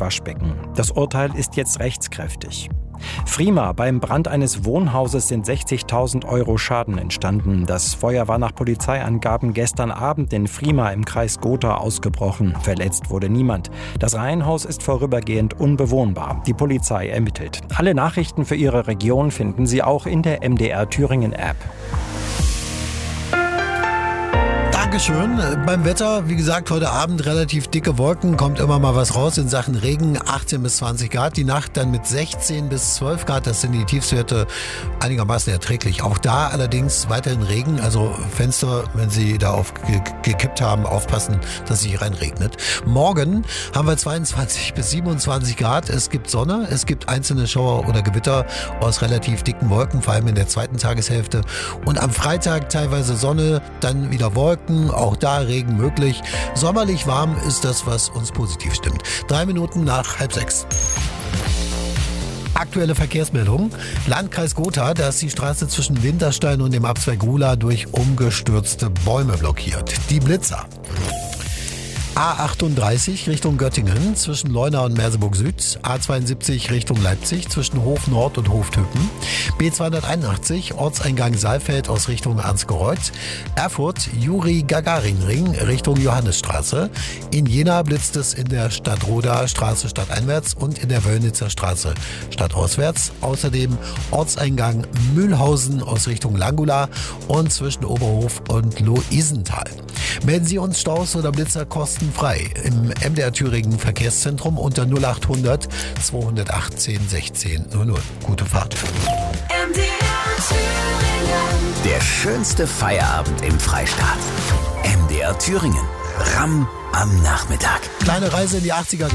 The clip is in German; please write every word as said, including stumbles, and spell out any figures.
Waschbecken. Das Urteil ist jetzt rechtskräftig. Frima: Beim Brand eines Wohnhauses sind sechzigtausend Euro Schaden entstanden. Das Feuer war nach Polizeiangaben gestern Abend in Frima im Kreis Gotha ausgebrochen. Verletzt wurde niemand. Das Reihenhaus ist vorübergehend unbewohnbar. Die Polizei ermittelt. Alle Nachrichten für Ihre Region finden Sie auch in der M D R Thüringen App. Dankeschön. Beim Wetter, wie gesagt, heute Abend relativ dicke Wolken, kommt immer mal was raus in Sachen Regen, achtzehn bis zwanzig Grad. Die Nacht dann mit sechzehn bis zwölf Grad, das sind die Tiefstwerte, einigermaßen erträglich. Auch da allerdings weiterhin Regen, also Fenster, wenn Sie da auf ge- gekippt haben, aufpassen, dass es nicht reinregnet. Morgen haben wir zweiundzwanzig bis siebenundzwanzig Grad, es gibt Sonne, es gibt einzelne Schauer oder Gewitter aus relativ dicken Wolken, vor allem in der zweiten Tageshälfte. Und am Freitag teilweise Sonne, dann wieder Wolken, auch da Regen möglich. Sommerlich warm ist das, was uns positiv stimmt. Drei Minuten nach halb sechs. Aktuelle Verkehrsmeldung. Landkreis Gotha, da ist die Straße zwischen Winterstein und dem Abzweig Rula durch umgestürzte Bäume blockiert. Die Blitzer. A achtunddreißig Richtung Göttingen zwischen Leuna und Merseburg Süd, A zweiundsiebzig Richtung Leipzig zwischen Hof Nord und Hoftöpen, B zweihunderteinundachtzig Ortseingang Saalfeld aus Richtung Ansgereuth, Erfurt Juri-Gagarin-Ring Richtung Johannesstraße, in Jena blitzt es in der Stadtroda Straße stadteinwärts und in der Wöllnitzer Straße stadtauswärts, außerdem Ortseingang Mühlhausen aus Richtung Langula und zwischen Oberhof und Luisenthal. Melden Sie uns Staus oder Blitzer kostenfrei im M D R Thüringen Verkehrszentrum unter null achthundert zweihundertachtzehn sechzehn null null. Gute Fahrt. M D R Thüringen. Der schönste Feierabend im Freistaat. M D R Thüringen. R A M am Nachmittag. Kleine Reise in die achtziger